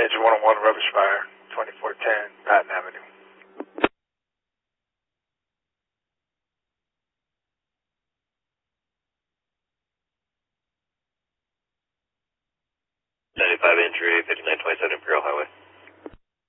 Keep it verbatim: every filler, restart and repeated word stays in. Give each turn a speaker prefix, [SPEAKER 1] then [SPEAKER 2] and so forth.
[SPEAKER 1] Engine one oh one Rubbish Fire, twenty-four ten Patton Avenue.
[SPEAKER 2] ninety-five entry, fifty-nine twenty-seven Imperial Highway.